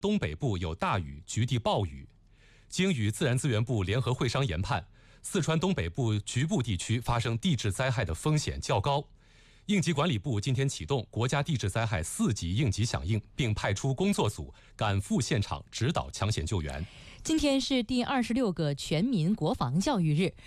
东北部有大雨，局地暴雨。经与自然资源部联合会商研判，四川东北部局部地区发生地质灾害的风险较高。应急管理部今天启动国家地质灾害4级应急响应，并派出工作组赶赴现场指导抢险救援。 今天是第26个全民国防教育日，